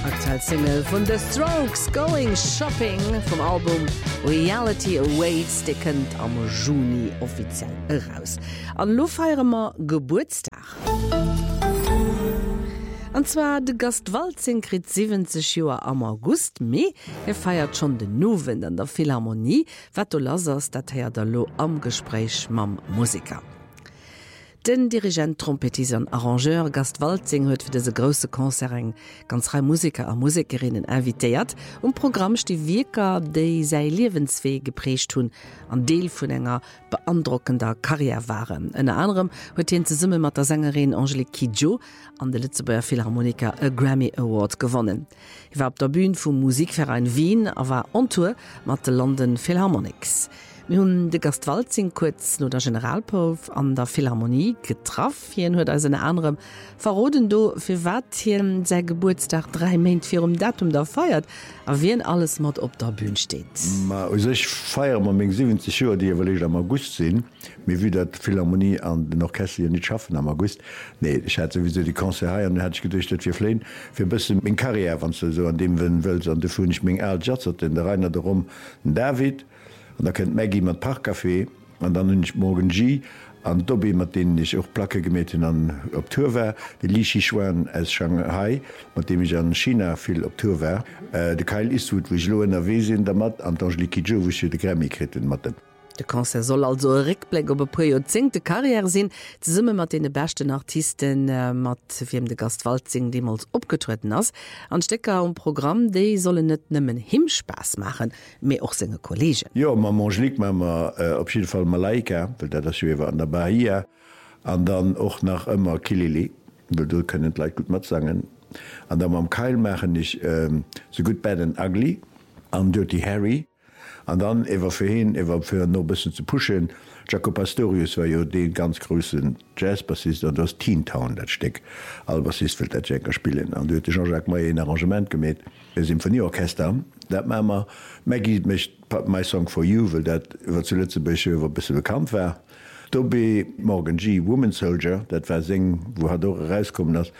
Single von The Strokes Going Shopping vom Album Reality Awaits, de kënnt am Juni offiziell heraus. An lo feiere ma Geburtstag. Und zwar de Gastwalzing krit 70 Joer am August mei, feiert schon den Nowen an der Philharmonie, wat du lassers, dat da lo am Gespräch mam Musiker. Den Dirigent, Trompetist und Arrangeur Gastwalzing huet fir dese grosse Konzereng ganz drei Musiker a Musikerinnen invitéiert Programm die Wirker, déi sei Liwenswee geprecht hun an Deel vun enger beandruckender Karriere waren. En anderem huet hien ze summe mat der Sängerin Angelique Kidjo an de Lützeburger Philharmoniker a Grammy Award gewonnen. War op der Bühne vum Musikverein Wien awer on Tour mat de London Philharmonics. Wir haben de Gastwalzing kurz no der Generalprof an der Philharmonie getraff. Hien huet als anderem verroden do fir wat hien sei Geburtstag 3 Monate vor dem Datum da feiert, a wien alles mat op der Bühne steht. Ich feier ma még 70 Joer, die iwwerlegt am August sinn, mir wie dat Philharmonie an den Orchester nicht schaffen am August. Nee, ich hatte sowieso die Konzertei und hätte ich gedacht, dat wir flehen fir bisssen min Karriere, wann so an dem wenn wëlt an de vun ich még Jazzer den der Rainer darum David. Und da kennt Maggie mat Parkcafé an dann hun ich morgen G an Dobby mat denen ich auch Placke gemeten an op Tour war, de Li Shichuan aus Shanghai, mat dem ich an China viel op Tour war. De Kyle Eastwood, wo ich lo in der Wesinn der mat an Angelique Kidjo, wo ich de Grammy kritten matten. De Konzert soll also e Rückblick op Projozingte Karriere sinn, ze summe mat de besten Artisten mat firm de Gastwalzing demals opgetreten ass. An Stecker Programm déi solle net nëmmen Himspaß machen, méi och senge Kollege. Ja, ma Angelique ma op jeden Fall Malaika, weil dat iwwer an der Bahia, an dann och nach ëmmer Kilili, weil du kënnet leit gut mat sagen. An dann am Keil machen ich so gut Bad and Ugly, an Dirty Harry. Und dann iwwer fir hin iwwer fir no bisssen zu pushen. Jaco Pastorius war jo den ganz großen Jazzbassist an das Teen Town dat Steck all Bassist fir dat Jacker spielen. An huet Jean-Jacques Maillet ein Arrangement gemet e Symphonieorchester. Dat Mammer Maggie mecht My Song for You, weil dat iwwer zu Lützeburg iwwer bisse bekannt war. Dobby Morgan G. Woman Soldier, dat war sing, wo hat do rauskommen ass.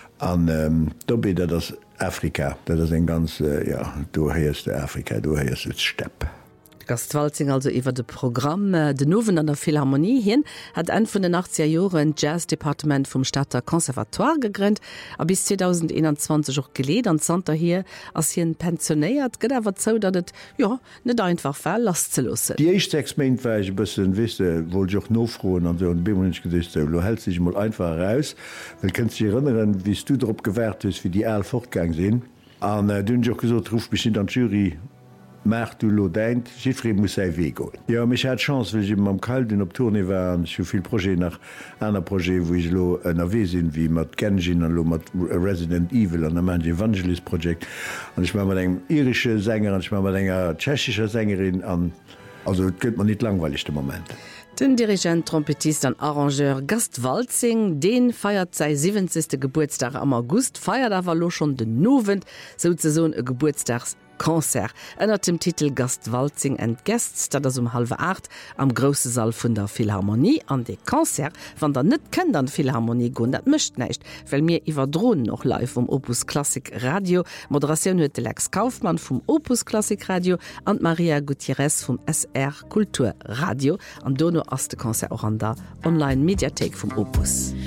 An Dobby dat das Afrika, dat is en ganz du heerste Afrika, du heerst het Stepp. Gastwalzing also iwwer de Programm de Nowen an der Philharmonie hin hat en vun den 80er Joren Jazzdepartement vum Stadter Konservatoire gegrünnt, a bis 2021 auch geleet an Zter hier ass hien pensionéiert gët awer zou, dat et net einfach verlass ze lussen. Die 6 Main war ich bëssen wisse, wo joch nofroen an so Bemmensch gesicht lo hält sich mal einfach raus, well kënst dich erinnern, wies du drop gewährt is, wie die Äl fortgang sinn. An dun joch gesot ruf besin an Jury. Mer du lo deint, Jifri muss sei wego. Ja, mich hat Chance, weil ich am Kalden op Tournee war, ich viel Projekt nach einer Projekt, wo ich lo NRW sind, wie mat Kenjin an lo mat Resident Evil an der Man Evangelist Projekt. Und ich war mal eng irische Sängerin, ich war mal enger tschechischer Sängerin an. Also gëtt man nicht langweilig im Moment. Den Dirigent, Trompetist und Arrangeur Gastwalzing, den feiert sei 70. Geburtstag am August, feiert aber lo schon den Nowen, sozusagen ein Geburtstagskonzert. Unter dem Titel Gastwalzing and Guests, das ist um 7:30 am grossen Saal von der Philharmonie. An dem Konzert, wenn der nicht kennt an Philharmonie gehen, das möchte nicht, weil wir überdrohen noch live vom Opus Classic Radio. Moderation hat Lex Kaufmann vom Opus Classic Radio und Maria Gutierrez vom SR Kultur Radio. Und Dono as de Konzert auch an der Online-Mediathek vom Opus.